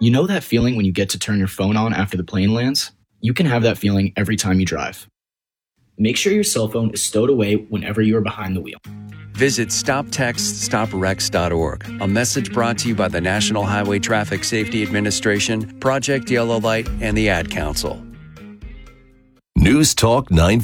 You know that feeling when you get to turn your phone on after the plane lands? You can have that feeling every time you drive. Make sure your cell phone is stowed away whenever you are behind the wheel. Visit StopTextStopWrecks.org. A message brought to you by the National Highway Traffic Safety Administration, Project Yellow Light, and the Ad Council. News Talk 950.